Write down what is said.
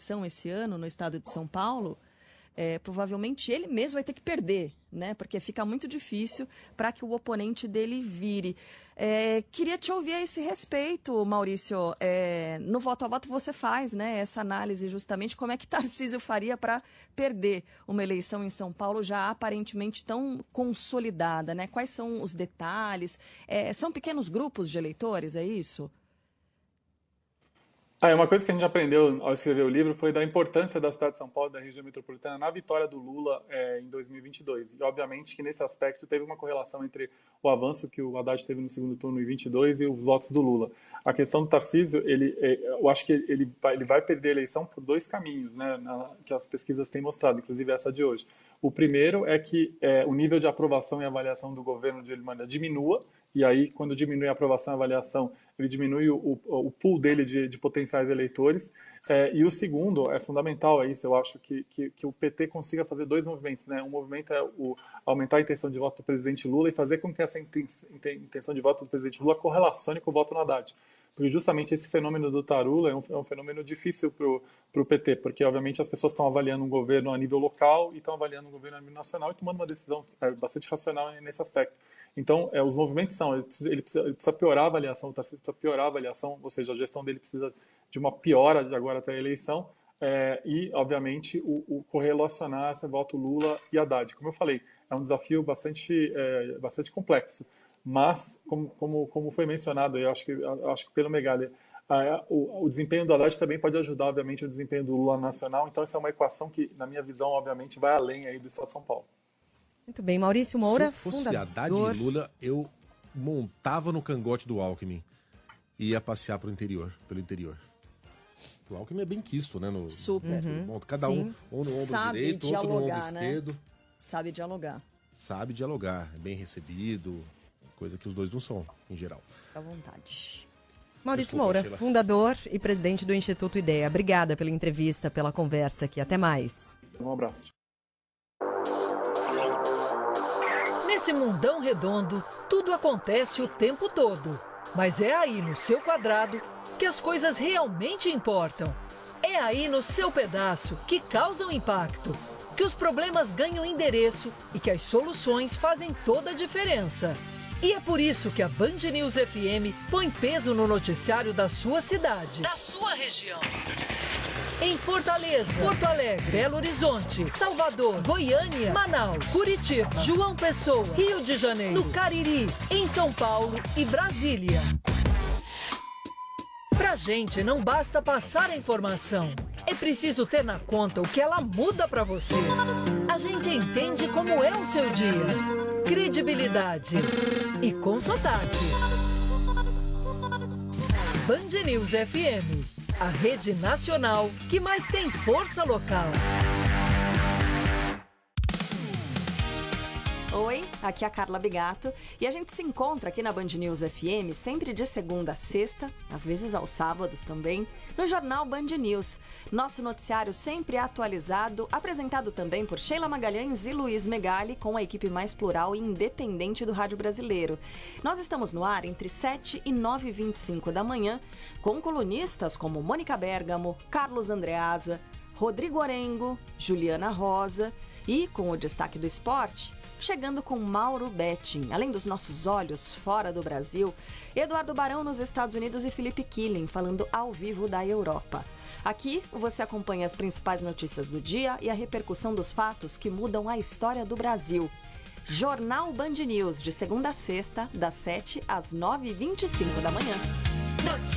eleição esse ano no estado de São Paulo, provavelmente ele mesmo vai ter que perder, né? Porque fica muito difícil para que o oponente dele vire. Queria te ouvir a esse respeito, Maurício. No voto a voto você faz, né, essa análise justamente como é que Tarcísio faria para perder uma eleição em São Paulo já aparentemente tão consolidada, né? Quais são os detalhes? São pequenos grupos de eleitores, é isso? Uma coisa que a gente aprendeu ao escrever o livro foi da importância da cidade de São Paulo, da região metropolitana, na vitória do Lula em 2022. E, obviamente, que nesse aspecto teve uma correlação entre o avanço que o Haddad teve no segundo turno em 22 e os votos do Lula. A questão do Tarcísio, eu acho que ele vai perder a eleição por dois caminhos, né, que as pesquisas têm mostrado, inclusive essa de hoje. O primeiro é que o nível de aprovação e avaliação do governo de Elimânia diminua, e aí, quando diminui a aprovação e a avaliação, ele diminui o pool dele de potenciais eleitores. E o segundo, é fundamental, eu acho, que o PT consiga fazer dois movimentos, né? Um movimento é aumentar a intenção de voto do presidente Lula e fazer com que essa intenção de voto do presidente Lula correlacione com o voto no Haddad. Porque justamente esse fenômeno do Tarula é um fenômeno difícil para o PT, porque obviamente as pessoas estão avaliando um governo a nível local e estão avaliando um governo a nível nacional e tomando uma decisão bastante racional nesse aspecto. Então, os movimentos ele precisa piorar a avaliação, o Tarcísio precisa piorar a avaliação, ou seja, a gestão dele precisa de uma piora de agora até a eleição, e, obviamente, o correlacionar esse voto Lula e Haddad. Como eu falei, é um desafio bastante complexo. Mas, como foi mencionado, eu acho que pelo Megali, o desempenho do Haddad também pode ajudar, obviamente, o desempenho do Lula nacional. Então, essa é uma equação que, na minha visão, obviamente, vai além aí do Estado de São Paulo. Muito bem, Maurício Moura, Se eu fosse Haddad e Lula, eu montava no cangote do Alckmin e ia passear pelo interior. O Alckmin é bem quisto, né? Super. Cada um no ombro direito, outro no ombro esquerdo. Né? Sabe dialogar. É bem recebido, coisa que os dois não são, em geral. Fica à vontade. Maurício Moura, fundador e presidente do Instituto Ideia. Obrigada pela entrevista, pela conversa aqui. Até mais. Um abraço. Nesse mundão redondo, tudo acontece o tempo todo. Mas é aí no seu quadrado que as coisas realmente importam. É aí no seu pedaço que causam impacto, que os problemas ganham endereço e que as soluções fazem toda a diferença. E é por isso que a Band News FM põe peso no noticiário da sua cidade, da sua região. Em Fortaleza, Porto Alegre, Belo Horizonte, Salvador, Goiânia, Manaus, Curitiba, João Pessoa, Rio de Janeiro, no Cariri, em São Paulo e Brasília. Pra gente não basta passar a informação, é preciso ter na conta o que ela muda pra você. A gente entende como é o seu dia. Credibilidade e com sotaque. Band News FM, a rede nacional que mais tem força local. Oi, aqui é a Carla Bigato e a gente se encontra aqui na Band News FM sempre de segunda a sexta, às vezes aos sábados também, no jornal Band News. Nosso noticiário sempre atualizado, apresentado também por Sheila Magalhães e Luiz Megali, com a equipe mais plural e independente do rádio brasileiro. Nós estamos no ar entre 7 e 9h25 da manhã, com colunistas como Mônica Bergamo, Carlos Andreasa, Rodrigo Orengo, Juliana Rosa e, com o destaque do esporte, chegando com Mauro Betting, além dos nossos olhos fora do Brasil, Eduardo Barão nos Estados Unidos e Felipe Killing falando ao vivo da Europa. Aqui você acompanha as principais notícias do dia e a repercussão dos fatos que mudam a história do Brasil. Jornal Band News, de segunda a sexta, das 7 às 9h25 da manhã.